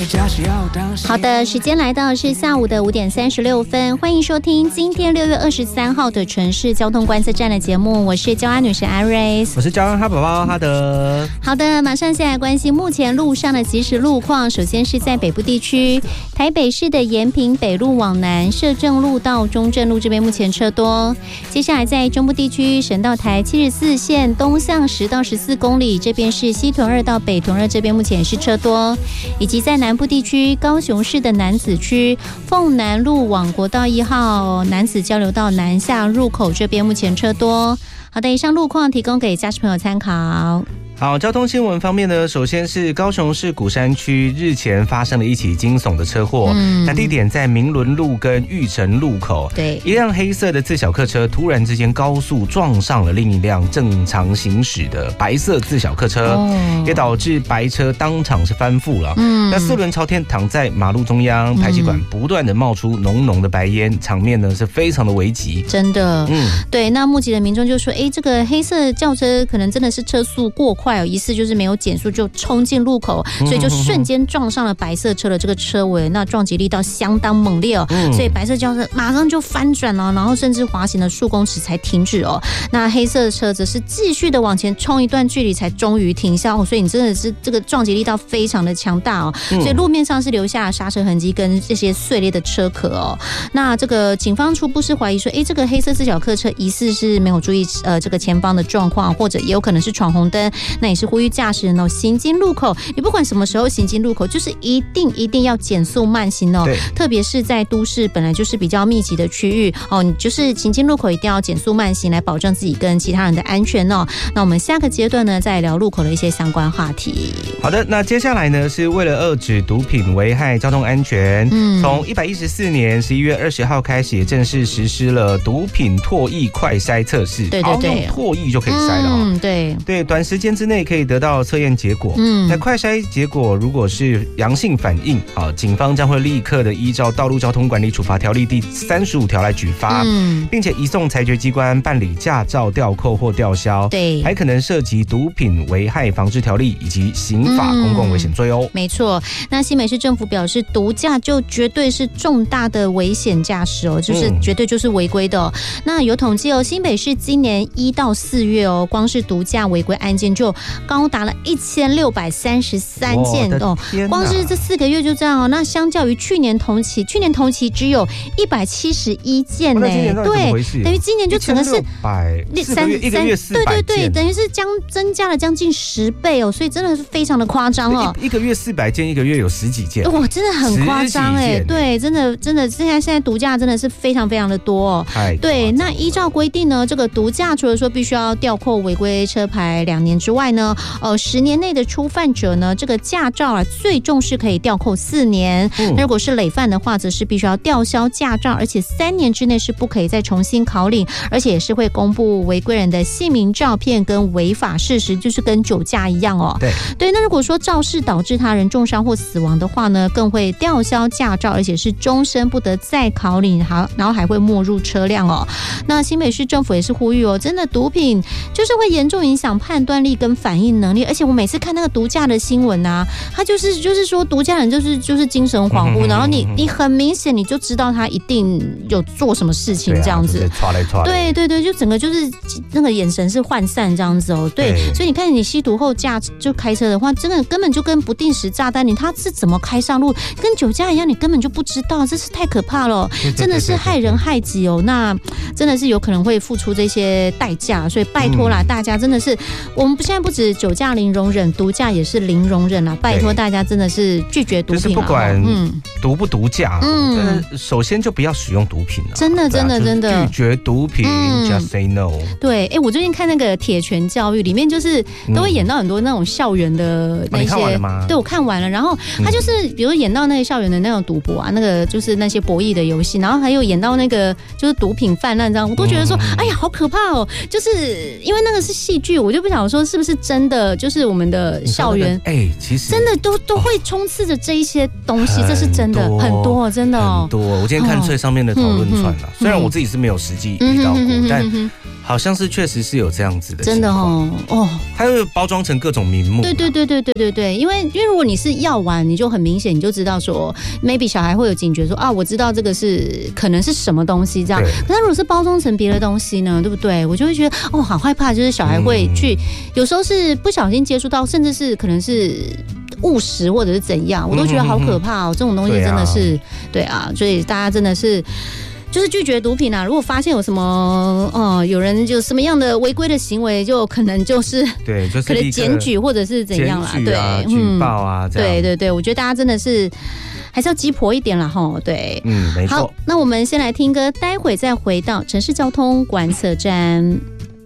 好的，时间来到是下午的5点36分，欢迎收听今天6月23号的城市交通观测站的节目，我是交安女神 Iris， 我是交安哈宝宝哈德。 好的，马上先来关心目前路上的即时路况。首先是在北部地区，台北市的延平北路往南，社政路到中正路这边目前车多。接下来在中部地区，省道台74线东向10到14公里，这边是西屯2到北屯2这边目前也是车多，以及在南部地区，高雄市的楠梓区凤南路往国道1号楠梓交流道南下入口这边目前车多。好的，以上路况提供给驾驶朋友参考。 好，交通新闻方面呢，首先是高雄市鼓山区日前发生了一起惊悚的车祸，那地点在明伦路跟玉成路口， 对， 一辆黑色的自小客车突然之间高速撞上了另一辆正常行驶的白色自小客车，也导致白车当场是翻覆了。那4轮朝天躺在马路中央，排气管不断的冒出浓浓的白烟，场面呢是非常的危急， 真的。对，那目击的民众就说，这个黑色轿车可能真的是车速过快，疑似就是没有减速就冲进路口，所以就瞬间撞上了白色车的这个车尾，那撞击力道相当猛烈哦，所以白色轿车马上就翻转了，然后甚至滑行了数公尺才停止哦。那黑色的车子是继续的往前冲一段距离才终于停下，所以你真的是这个撞击力道非常的强大哦，所以路面上是留下刹车痕迹跟这些碎裂的车壳哦。那这个警方初步是怀疑说，这个黑色自小客车疑似是没有注意这个前方的状况，或者也有可能是闯红灯。那也是呼吁驾驶人行经路口，你不管什么时候行经路口，就是一定要减速慢行哦。特别是在都市本来就是比较密集的区域哦，你就是行经路口一定要减速慢行，来保证自己跟其他人的安全哦。那我们下个阶段呢，再聊路口的一些相关话题。 好的，那接下来呢，是为了遏止毒品危害交通安全，从114年11月20号开始，正式实施了毒品唾液快筛测试。 对， 用唾液就可以筛了。对，短时间之内可以得到测验结果。那快筛结果如果是阳性反应，警方将会立刻的依照道路交通管理处罚条例第35条来举发，并且移送裁决机关办理驾照吊扣或吊销。 对， 还可能涉及毒品危害防治条例以及刑法公共危险罪哦。 没错，那新北市政府表示，毒驾就绝对是重大的危险驾驶哦，就是绝对就是违规的哦。那有统计哦，新北市今年1到4月哦，光是毒驾违规案件就高达了1633件哦，光是这4个月就这样哦。那相较于去年同期只有171件呢，对，等于今年就整个是一个月400件， 对，等于是增加了将近10倍哦，所以真的是非常的夸张哦。 一个月400件，一个月有10几件， 哇，真的很夸张哎，对，真的，现在毒驾真的是非常非常的多哦。对，那依照规定呢，这个毒驾除了说必须要吊扣违规车牌2年之外呢，10年内的初犯者呢，这个驾照最重是可以吊扣4年。那如果是累犯的话，则是必须要吊销驾照，而且3年之内是不可以再重新考领，而且也是会公布违规人的姓名、照片跟违法事实，就是跟酒驾一样哦。对，那如果说肇事导致他人重伤或死亡的话呢，更会吊销驾照，而且是终身不得再考领，然后还会没入车辆哦。那新北市政府也是呼吁哦，真的毒品就是会严重影响判断力跟反应能力，而且我每次看那个毒驾的新闻啊，他就是说毒驾人就是精神恍惚，然后你很明显你就知道他一定有做什么事情这样子，对，就整个就是那个眼神是涣散这样子哦。对，所以你看你吸毒后就开车的话，真的根本就跟不定时炸弹，他是怎么开上路，跟酒驾一样，你根本就不知道，这是太可怕了，真的是害人害己哦。那真的是有可能会付出这些代价，所以拜托啦，大家真的是，我们现在不止酒驾零容忍，毒驾也是零容忍啦，拜托大家真的是拒绝毒品啦， 就是不管毒不毒驾，首先就不要使用毒品了， 真的拒绝毒品，just say no。对， 我最近看那个《铁拳教育》，里面就是都会演到很多那种校园的那些， 你看完了吗？ 对，我看完了，然后他就是比如演到那个校园的那种赌博啊，那个就是那些博弈的游戏，然后还有演到那个就是毒品泛滥这样，我都觉得说，哎呀，好可怕哦！就是因为那个是戏剧，我就不想说是不是真的，就是我们的校园， 其实真的都会充斥着这一些东西，这是真的很多，真的很多。我今天看最上面的讨论串了，虽然我自己是没有实际遇到过，但好像是确实是有这样子的， 真的哦， 它会包装成各种名目。 对，因为如果你是药丸，你就很明显，你就知道说 ，maybe 小孩会有警觉说啊，我知道这个是可能是什么东西这样。可是如果是包装成别的东西呢，对不对？我就会觉得好害怕，就是小孩会去，有时候是不小心接触到，甚至是可能是误食或者是怎样，我都觉得好可怕哦。这种东西真的是，对啊，所以大家真的是。就是拒绝毒品啊！如果发现有什么有人就什么样的违规的行为，就可能就是对，就是可能检举或者是怎样啦， 对，举报啊，这样对，我觉得大家真的是还是要鸡婆一点啦齁，对， 没错。 好，那我们先来听歌，待会再回到城市交通观测站。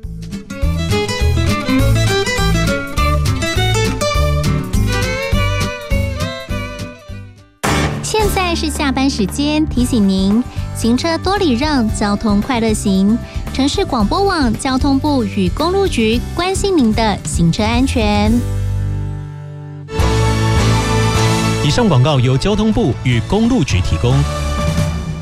现在是下班时间，提醒您行车多礼让，交通快乐行。城市广播网交通部与公路局关心您的行车安全。 以上广告由交通部与公路局提供。